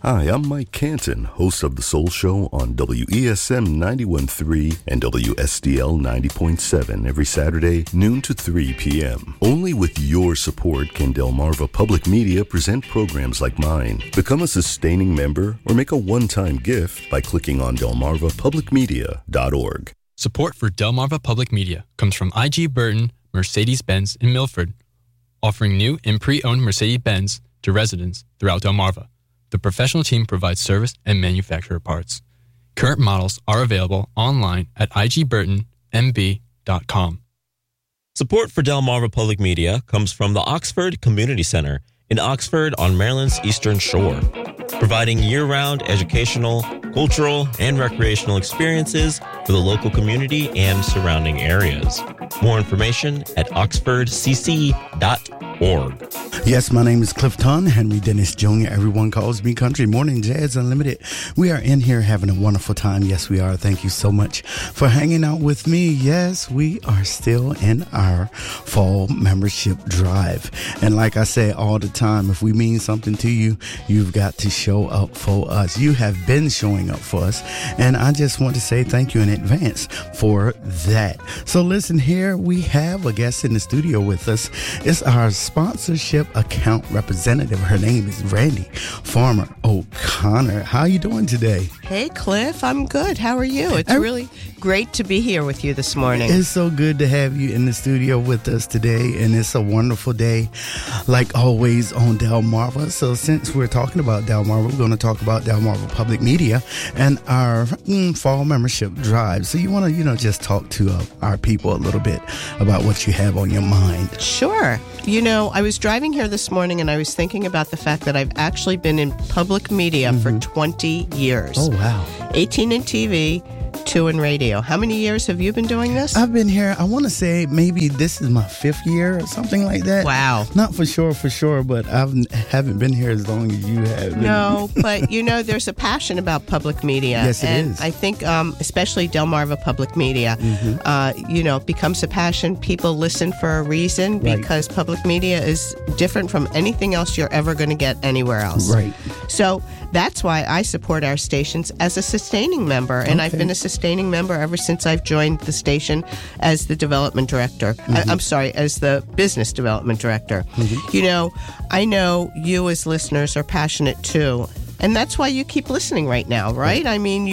Hi, I'm Mike Canton, host of The Soul Show on WESM 91.3 and WSDL 90.7 every Saturday, noon to 3 p.m. Only with your support can Delmarva Public Media present programs like mine. Become a sustaining member or make a one-time gift by clicking on delmarvapublicmedia.org. Support for Delmarva Public Media comes from IG Burton, Mercedes-Benz in Milford, offering new and pre-owned Mercedes-Benz to residents throughout Delmarva. The professional team provides service and manufacturer parts. Current models are available online at igburtonmb.com. Support for Delmarva Public Media comes from the Oxford Community Center in Oxford on Maryland's Eastern Shore, providing year-round educational, cultural, and recreational experiences for the local community and surrounding areas. More information at oxfordcc.org. Yes, my name is Clifton Henry Dennis Jr. Everyone calls me Country Morning Jazz Unlimited. We are in here having a wonderful time. Yes, we are. Thank you so much for hanging out with me. Yes, we are still in our fall membership drive. And like I say all the time, if we mean something to you, you've got to show up for us. You have been showing up for us. And I just want to say thank you in advance for that. So listen, here we have a guest in the studio with us. It's our sponsorship account representative. Her name is Randy Farmer O'Connor. How are you doing today? Hey, Cliff. I'm good. How are you? It's really great to be here with you this morning. It's so good to have you in the studio with us today, and it's a wonderful day, like always, on Delmarva. So since we're talking about Delmarva, we're going to talk about Delmarva Public Media and our fall membership drive. So you want to, just talk to our people a little bit about what you have on your mind. Sure. I was driving here this morning and I was thinking about the fact that I've actually been in public media for 20 years. Oh, wow. 18 in TV, 2 in radio. How many years have you been doing this? I've been here, I want to say maybe this is my 5th year or something like that. Wow. Not for sure, but I haven't been here as long as you have. No, but there's a passion about public media. Yes, it and is. I think especially Delmarva Public Media, it becomes a passion. People listen for a reason because public media is different from anything else you're ever going to get anywhere else. Right. So that's why I support our stations as a sustaining member. And I've been a sustaining member ever since I've joined the station as the development director. As the business development director. I know you as listeners are passionate too. And that's why you keep listening right now, right? I mean,